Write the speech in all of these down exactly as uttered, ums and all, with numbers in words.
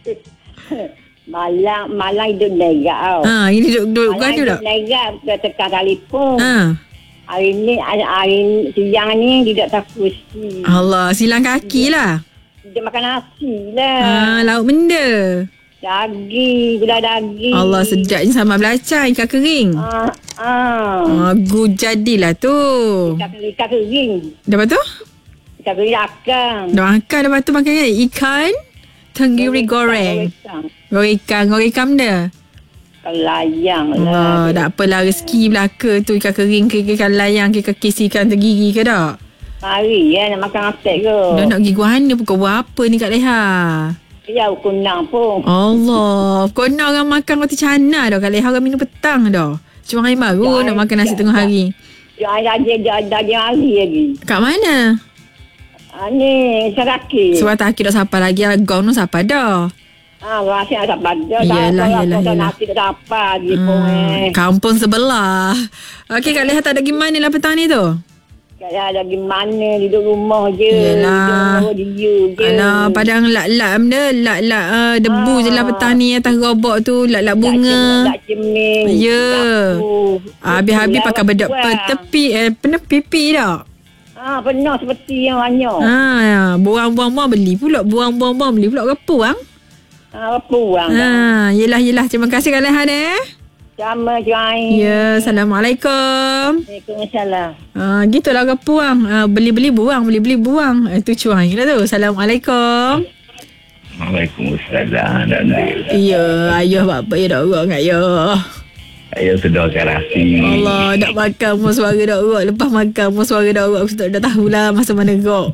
Malang, malang hidup negak tau. Ha, ini duduk duduk Malang gaduh tak? hidup negak, tekan telefon. Ha. Hari ni, hari ni, siang ni dia tak kursi. Allah, silang kaki lah. Dia makan nasi lah. Ha, lauk benda. Daging, gula daging. Allah, sedapnya sama belacan, ikan kering. Ah, ah. Agu jadilah tu. Ikan, ikan kering. Lepas tu? Ikan kering akang. Dah makan lepas tu makan kan? Ikan tenggiri goreng. Goreng ikan. Goreng ikan benda? Ikan layang lah. Oh, tak apalah rezeki belaka tu. Ikan kering ke ikan layang ke ikan kisi ikan tenggiri ke tak? Mari ya nak makan apek ke? Dah nak pergi guana pukul berapa ni Kak Leha? Ya, kunang pun. Allah. Kau nak orang makan roti canai dah Kak Leha. Orang minum petang dah. Cuma hari baru Ya, nak makan nasi ya, tengah ya. hari. Ya, ada ada ada ada hari lagi. Kat mana? Ah, ni, Saraki. Sebab tak kira siapa lagi. Agong tu siapa dah. Ah, rasa ada pada. Yelah, yelah, yelah. Nasi tak apa lagi pun. Hmm, eh. kampung sebelah. Okey Kak Leha, tak ada gimana lah petang ni tu? Kaya lagi mana duduk rumah je. Yelah. Duduk rumah dia je. Alah, padang lak-lak benda. Lak-lak uh, debu Ah. je lah petang ni atas robok tu. Lak-lak bunga. Tak ceming. Ya. Habis-habis pakai bedok tepi. Eh, pernah pipi tak? Ah, pernah seperti yang banyak. Ha, buang-buang-buang beli pula. Buang-buang-buang beli pula. Apa orang? Ah, puang. Ha, yelah, yelah. Terima kasih Kak Leha eh. Sama Joain. Ya, Assalamualaikum. Waalaikumsalam. Ha, gitulah Kak Puang. Ha, beli-beli buang, beli-beli buang. Itu cuai lah tu. Assalamualaikum. Waalaikumsalam dan Ya, ayah bapa ya dak urang kat ya. saya sedar karasi. Allah, dak makan pun suara dak urang. Lepas makan pun suara dak urang. Aku tak dah tahulah masa mana gok.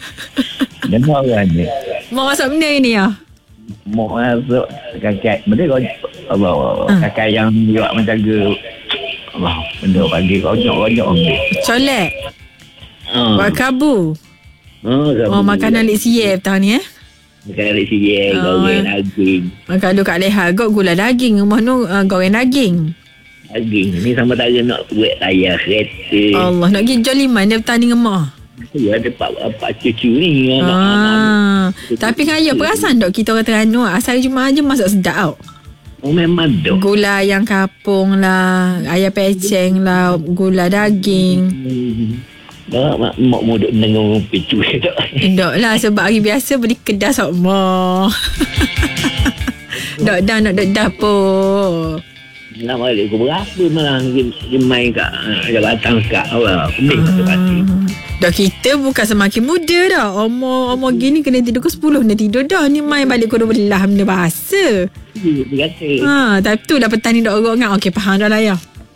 Dengar orang ni. Mau masak benda ni ya? Mau masuk kakak. Benda kau Allah, Allah. Ha. Kakak yang buat menjaga Allah. Benda pagi konyok-konyok. Colek. Hmm. Buat kabu. Oh, Oh, makanan lik siap tahun ni eh. Makanan lik siap. Oh. Goreng daging. Makan duk Kak Leha gok gula daging. Rumah nu uh, goreng daging. Daging. Ni sama tak nak buat layar kereta. Allah, nak pergi jual liman dia petani ngemah. Ya, ada pak, pak cucu ni. Anak, anak, Ah, tapi kan ayah perasan dok kita orang Terengganu asal cuma aja masak sedap tau. Oh, memang dok. Gula ayam kapung lah, ayam peceng lah, gula daging. Hmm. Mak, mak, mak mau duk menengok picu tak? Dok lah sebab hari biasa beli kedas sama. Dok dah nak dok dapur. Nak balik aku berapa malah dia, dia main kat jabatan kat awal. Pening satu hati. Dok kita bukan semakin muda dah. Umur umur gini kena tidur ke sepuluh dah tidur dah. Ni main balik kau belah benda bahasa. Dia kata. Ha, tapi tu lah petani dok orok ngak. Okey faham dah lah ya.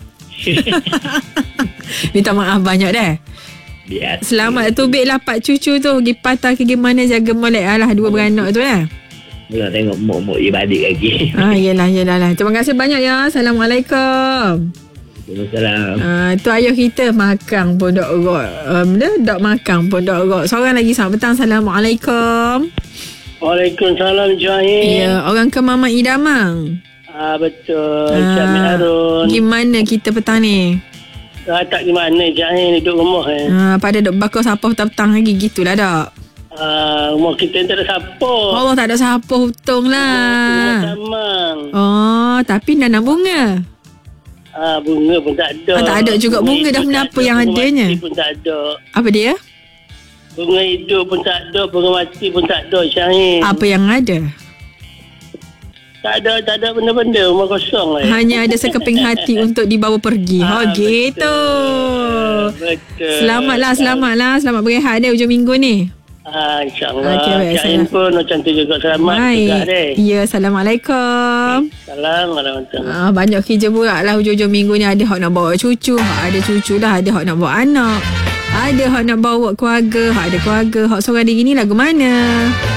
Minta maaf banyak dah. Biasa. Selamat tubik lah pak cucu tu. Pergi patah ke gimana jaga molek alah dua beranak tu lah. Nak tengok mak-mak dia balik lagi. Ah, yelah, yelah lah. Terima kasih banyak ya. Assalamualaikum. Waalaikumsalam. Ah, tu ayah kita makan pun dok urut. Um, dia dok makan pun dok urut. Seorang lagi selamat petang. Assalamualaikum. Waalaikumsalam Joain. Ya, orang ke Mama Idamang. Ah betul. Ah, Cik Harun. Gimana kita petang ni? Ah, tak gimana Joain duduk rumah eh. Ah, pada dok bakar sapau petang lagi gitulah dok. Ah, rumah kita tak ada siapa. Allah tak ada siapa hutung Rumah lah. tamang. Oh, tapi nanam bunga. Ah, bunga pun tak ada. Ah, tak ada juga bunga dah, hidup benda tak apa ada, yang bunga adanya? mati pun tak ada. Apa dia? Bunga hidup pun tak ada, bunga mati pun tak ada Joain. Apa yang ada? Tak ada, tak ada benda-benda, rumah kosong eh. Hanya ada sekeping hati untuk dibawa pergi. Ah, Oh gitu. Betul. Selamatlah, selamatlah. Selamat berehat deh hujung minggu ni. Ah, insyaAllah. Okey, baik, Joain salam. pun macam tu juga selamat juga Baik. deh. Ya, Assalamualaikum. Salam warahmatullahi. Ah, banyak kerja berat lah hujung-hujung minggu ni. Ada hak nak bawa cucu, hak ada cucu dah. Ada hak nak bawa anak. Ada hak nak bawa keluarga, hak ada keluarga. Hak seorang diri ni lagu mana?